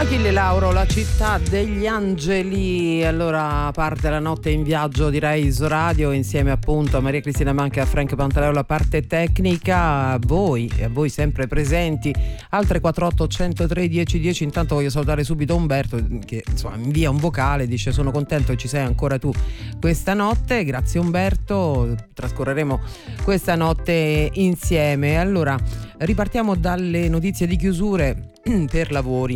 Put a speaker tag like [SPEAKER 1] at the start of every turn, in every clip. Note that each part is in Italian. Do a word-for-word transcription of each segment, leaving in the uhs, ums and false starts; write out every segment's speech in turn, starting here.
[SPEAKER 1] Achille Lauro, la città degli angeli. Allora parte la notte in viaggio, direi, su radio, insieme appunto a Maria Cristina Manca e a Frank Pantaleo, la parte tecnica. A voi, a voi sempre presenti al tre quattro otto uno zero tre dieci dieci. Intanto voglio salutare subito Umberto che insomma invia un vocale, dice: sono contento che ci sei ancora tu questa notte. Grazie Umberto, trascorreremo questa notte insieme. Allora ripartiamo dalle notizie di chiusure per lavori.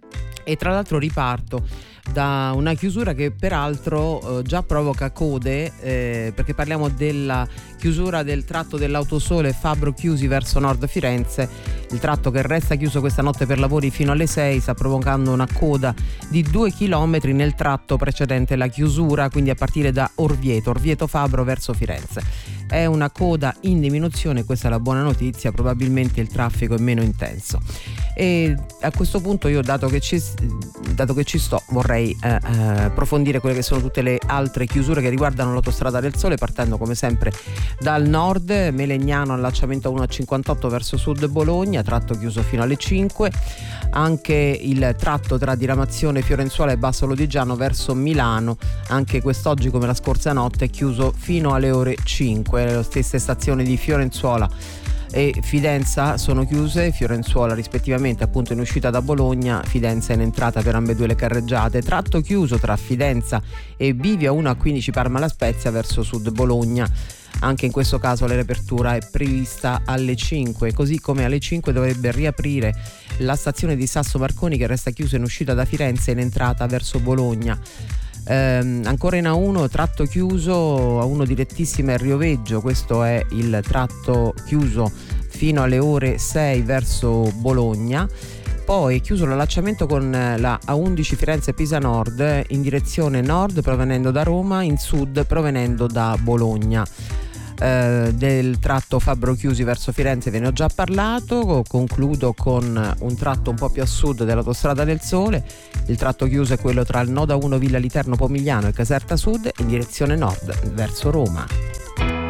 [SPEAKER 1] E tra l'altro riparto da una chiusura che peraltro eh, già provoca code, eh, perché parliamo della chiusura del tratto dell'Autosole Fabbro Chiusi verso Nord Firenze. Il tratto che resta chiuso questa notte per lavori fino alle sei sta provocando una coda di due chilometri nel tratto precedente la chiusura, quindi a partire da Orvieto, Orvieto Fabbro verso Firenze. È una coda in diminuzione, questa è la buona notizia, probabilmente il traffico è meno intenso. E a questo punto io, dato che ci, dato che ci sto, vorrei eh, eh, approfondire quelle che sono tutte le altre chiusure che riguardano l'Autostrada del Sole, partendo come sempre dal nord. Melegnano, allacciamento uno a cinquantotto verso sud Bologna, tratto chiuso fino alle cinque. Anche il tratto tra diramazione Fiorenzuola e Basso Lodigiano verso Milano, anche quest'oggi come la scorsa notte, è chiuso fino alle ore cinque. Le stesse stazioni di Fiorenzuola e Fidenza sono chiuse, Fiorenzuola rispettivamente appunto in uscita da Bologna, Fidenza in entrata per ambedue le carreggiate. Tratto chiuso tra Fidenza e Bivio uno a quindici Parma La Spezia verso sud Bologna. Anche in questo caso la riapertura è prevista alle cinque, così come alle cinque dovrebbe riaprire la stazione di Sasso Marconi, che resta chiusa in uscita da Firenze e in entrata verso Bologna. Eh, ancora in A uno, tratto chiuso, A uno direttissima a Rioveggio, questo è il tratto chiuso fino alle ore sei verso Bologna. Poi è chiuso l'allacciamento con la A undici Firenze Pisa Nord in direzione nord provenendo da Roma, in sud provenendo da Bologna. Eh, del tratto Fabbro Chiusi verso Firenze ve ne ho già parlato. Concludo con un tratto un po' più a sud dell'Autostrada del Sole. Il tratto chiuso è quello tra il Noda uno Villa Literno Pomigliano e Caserta Sud in direzione nord verso Roma.